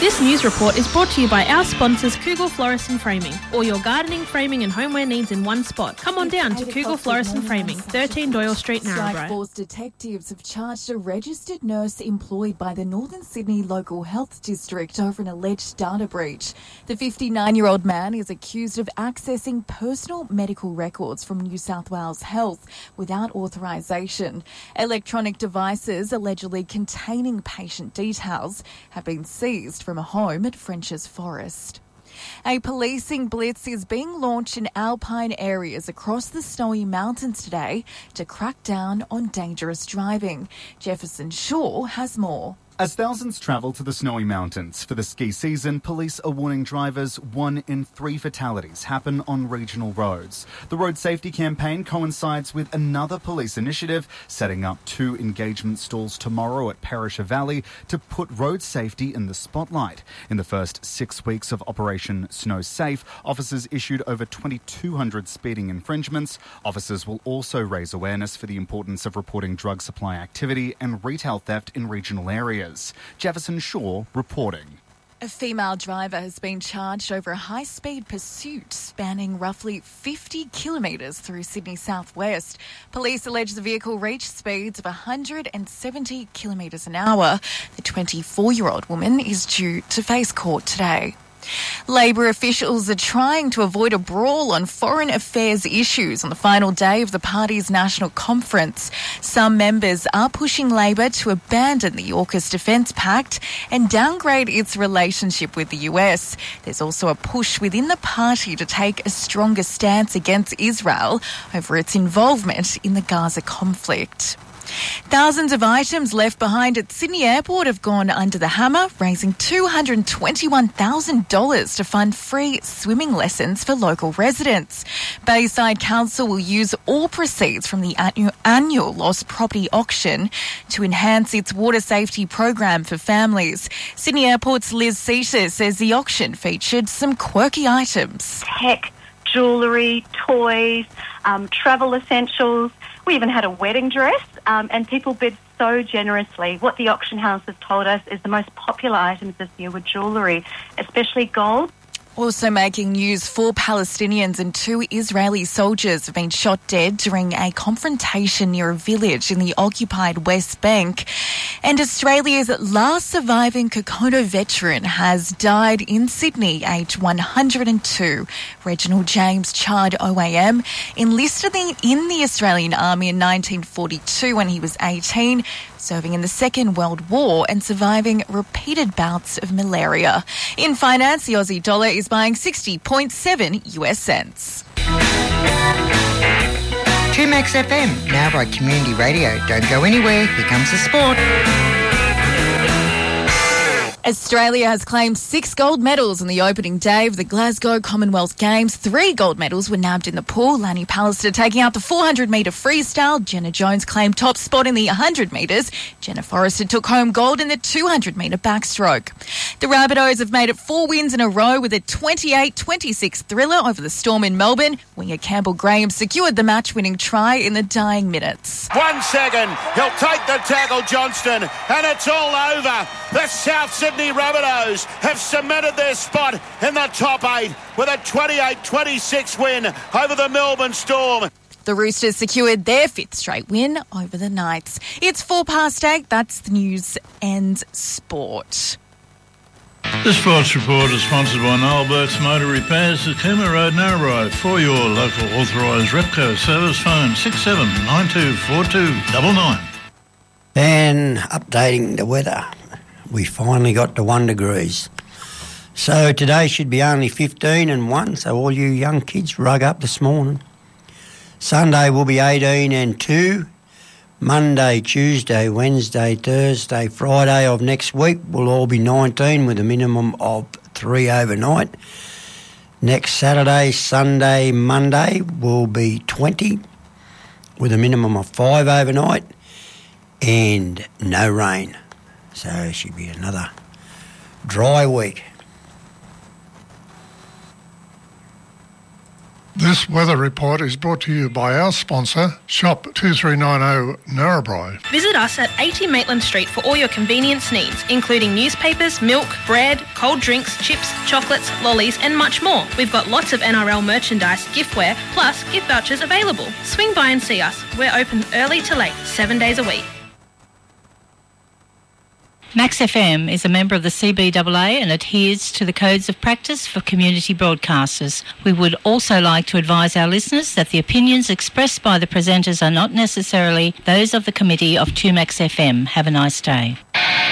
This news report is brought to you by our sponsors Kugel Florist and Framing. All your gardening, framing and homeware needs in one spot. Come on down to Kugel Florist and Framing, 13 Doyle Street, Narrabri. Strike Force detectives have charged a registered nurse employed by the Northern Sydney Local Health District over an alleged data breach. The 59-year-old man is accused of accessing personal medical records from New South Wales Health without authorisation. Electronic devices allegedly containing patient details have been seized from a home at French's Forest. A policing blitz is being launched in alpine areas across the Snowy Mountains today to crack down on dangerous driving. Jefferson Shaw has more. As thousands travel to the Snowy Mountains for the ski season, police are warning drivers 1 in 3 fatalities happen on regional roads. The road safety campaign coincides with another police initiative, setting up 2 engagement stalls tomorrow at Perisher Valley to put road safety in the spotlight. In the first 6 weeks of Operation Snow Safe, officers issued over 2,200 speeding infringements. Officers will also raise awareness for the importance of reporting drug supply activity and retail theft in regional areas. Jefferson Shaw reporting. A female driver has been charged over a high-speed pursuit spanning roughly 50 kilometres through Sydney southwest. Police allege the vehicle reached speeds of 170 kilometres an hour. The 24-year-old woman is due to face court today. Labor officials are trying to avoid a brawl on foreign affairs issues on the final day of the party's national conference. Some members are pushing Labor to abandon the AUKUS Defence Pact and downgrade its relationship with the US. There's also a push within the party to take a stronger stance against Israel over its involvement in the Gaza conflict. Thousands of items left behind at Sydney Airport have gone under the hammer, raising $221,000 to fund free swimming lessons for local residents. Bayside Council will use all proceeds from the annual lost property auction to enhance its water safety program for families. Sydney Airport's Liz Seater says the auction featured some quirky items. Tech, jewellery, toys, travel essentials. We even had a wedding dress, and people bid so generously. What the auction house has told us is the most popular items this year were jewellery, especially gold. Also making news, 4 Palestinians and 2 Israeli soldiers have been shot dead during a confrontation near a village in the occupied West Bank. And Australia's last surviving Kokono veteran has died in Sydney, aged 102. Reginald James Chard OAM enlisted in the Australian Army in 1942 when he was 18, serving in the Second World War and surviving repeated bouts of malaria. In finance, the Aussie dollar is buying 60.7 US cents. 2Max FM, Narrabri Community Radio. Don't go anywhere, here comes the sport. Australia has claimed 6 gold medals on the opening day of the Glasgow Commonwealth Games. 3 gold medals were nabbed in the pool. Lani Pallister taking out the 400-metre freestyle. Jenna Jones claimed top spot in the 100 metres. Jenna Forrester took home gold in the 200-metre backstroke. The Rabbitohs have made it 4 wins in a row with a 28-26 thriller over the Storm in Melbourne. Winger Campbell Graham secured the match-winning try in the dying minutes. 1 second, he'll take the tackle, Johnston, and it's all over. The South Sydney Rabbitohs have cemented their spot in the top 8 with a 28-26 win over the Melbourne Storm. The Roosters secured their 5th straight win over the Knights. It's 8:04. That's the news and sport. This sports report is sponsored by Noel Burke's Motor Repairs at Cooma Road, Narrabri. For your local authorised Repco service, phone 67924299. And updating the weather. We finally got to 1 degrees. So today should be only 15 and 1, so all you young kids rug up this morning. Sunday will be 18 and 2. Monday, Tuesday, Wednesday, Thursday, Friday of next week will all be 19 with a minimum of 3 overnight. Next Saturday, Sunday, Monday will be 20 with a minimum of 5 overnight and no rain. So it should be another dry week. This weather report is brought to you by our sponsor, Shop 2390 Narrabri. Visit us at 80 Maitland Street for all your convenience needs, including newspapers, milk, bread, cold drinks, chips, chocolates, lollies and much more. We've got lots of NRL merchandise, giftware, plus gift vouchers available. Swing by and see us. We're open early to late, 7 days a week. Max FM is a member of the CBAA and adheres to the codes of practice for community broadcasters. We would also like to advise our listeners that the opinions expressed by the presenters are not necessarily those of the committee of 2Max FM. Have a nice day.